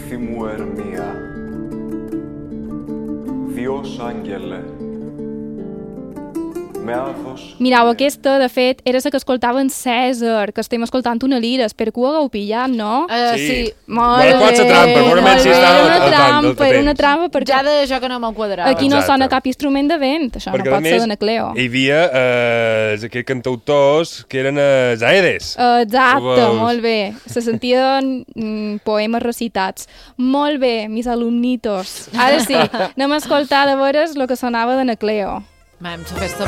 Ήθη μου Ερμία, Dios Ángele, Mireu, aquesta, de fet, era la que escoltava en Cèsar, que estem escoltant una lira. Espero que ho hagueu pillat, no? Sí. Molt bé. Qualsevol trampa, segurament si estava al tant del Era una trampa, perquè Ja de jo que no m'ho quadrava. aquí no Exacte. sona cap instrument de vent. Això Perquè, no a pot ser més, de Nacleo. hi havia aquests cantautors que eren Aedes. Exacte, Veus? molt bé. Se sentien poemes recitats. Molt bé, mis alumnitos. Ara sí, anem a escoltar de veres el que sonava de Nacleo. Vam, la festa...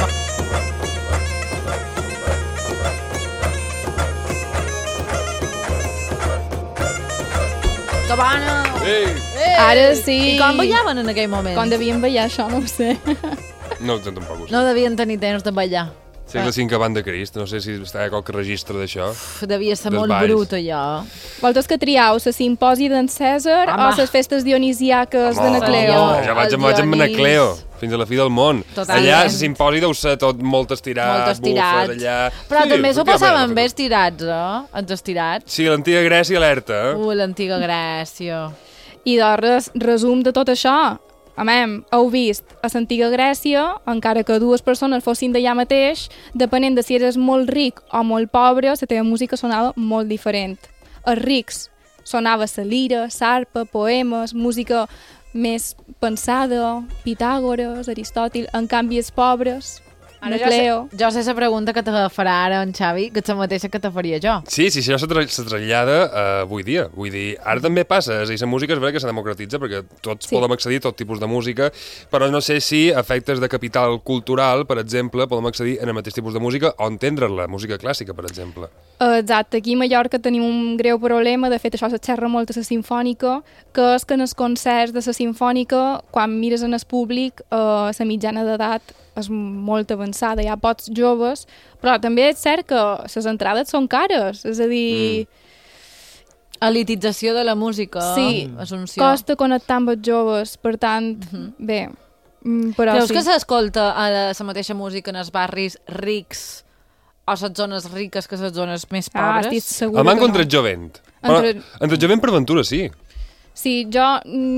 Que bona! Ara sí. I com ballaven en aquell moment? Com devien ballar això, no ho sé. No, tampoc ho sé. No devien tenir temps de ballar. Segle V abans de Crist, no sé si està qualque registre d'això. Devia ser Dels molt balls. brut, allò. Vosaltres que triau, la simpòsia d'en Cèsar o les festes dionisiaques de Nacleo? Ja vaig amb Nacleo, fins a la fi del món. Totalment. Allà, la simpòsia deu ser tot molt estirat, Molt estirat. bufes, allà... Però Sí, també s'ho efectivament, passaven bé estirats, Els estirats. Sí, l'antiga Grècia alerta, L'antiga Grècia. I doncs, resum de tot això. Heu vist, a l'antiga Grècia, encara que dues persones fossin d'allà mateix, depenent de si eres molt ric o molt pobre, la teva música sonava molt diferent. Els rics sonava la lira, l'arpa, poemes, música més pensada, Pitàgores, Aristòtil. En canvi, els pobres, Nacleo... Jo sé la pregunta que te farà ara en Xavi, que és la mateixa que te faria jo. Sí, això se trasllada avui dia. Vull dir, ara també passa, és a dir, la música és vera que se democratitza perquè tots podem accedir a tot tipus de música, però no sé si a efectes de capital cultural, per exemple, podem accedir a el mateix tipus de música o entendre-la, música clàssica, per exemple. Exacte, aquí a Mallorca tenim un greu problema, de fet això se xerra molt a la Simfònica, que és que en els concerts de la Simfònica, quan mires en el públic, la mitjana d'edat és molt avançada, hi ha pocs joves, però també és cert que les entrades són cares, és a dir... Elitització de la música, Sí, Assumpció. costa connectar amb els joves, per tant, bé, però Creus sí. que s'escolta la mateixa música en els barris rics o les zones riques que les zones més pobres? Estic segura El manco que entre no. el jovent. Entre el jovent per ventura, sí. Sí, jo...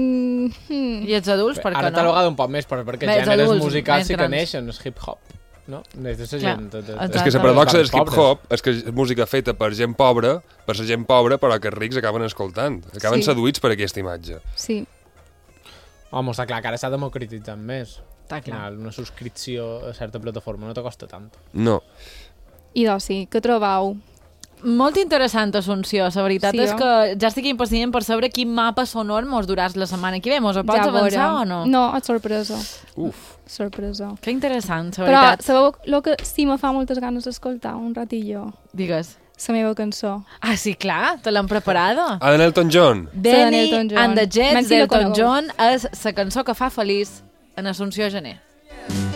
I els adults, per què Ara no? t'ha logado un poc més, perquè Bé, els gèneres adults, musicals més sí que grans. neixen, és hip-hop, no? Des de la Clar, gent. exacte. És que la paradoxa del Pobres. hip-hop és que és música feta per gent pobra, per la gent pobra, però que els rics acaben escoltant. Acaben Sí. seduïts per aquesta imatge. Sí. Home, està clar que ara s'ha democratitzat més. Està Al final, una subscripció a certa plataforma no te costa tant. No. I doncs sí, què trobau? Molt interessant, Assumpció. La veritat Sí, és oh? que ja estic impacient per saber quin mapa sonor mos duràs la setmana que ve. Mos ho pots avançar o no? No, és sorpresa. Uf. Que Sorpresa. interessant, la Però veritat. sabeu el que sí me fa moltes ganes d'escoltar un ratillo? Digues. La meva cançó. Ah, sí, clar, te l'han preparada. A Elton John. Benny Elton John. and the Jets Menys si la d'Elton conegueu. John és la cançó que fa feliç en Assumpció Gené.